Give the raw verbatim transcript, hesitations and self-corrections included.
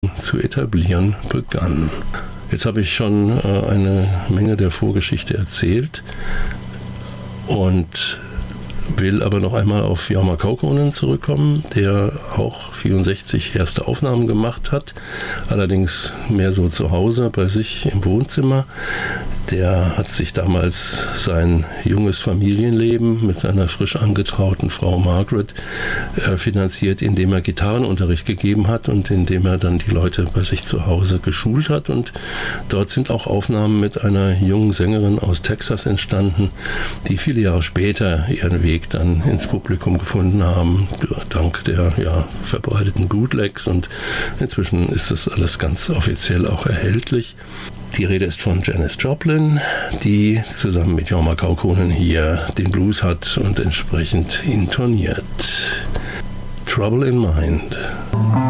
zu etablieren begann. Jetzt habe ich schon äh, eine Menge der Vorgeschichte erzählt und will aber noch einmal auf Jorma Kaukonen zurückkommen, der auch vierundsechzig erste Aufnahmen gemacht hat, allerdings mehr so zu Hause bei sich im Wohnzimmer. Der hat sich damals sein junges Familienleben mit seiner frisch angetrauten Frau Margaret äh, finanziert, indem er Gitarrenunterricht gegeben hat und indem er dann die Leute bei sich zu Hause geschult hat. Und dort sind auch Aufnahmen mit einer jungen Sängerin aus Texas entstanden, die viele Jahre später ihren Weg dann ins Publikum gefunden haben, dank der ja, verbreiteten Bootlegs. Und inzwischen ist das alles ganz offiziell auch erhältlich. Die Rede ist von Janis Joplin, die zusammen mit Jorma Kaukonen hier den Blues hat und entsprechend intoniert. Trouble in Mind.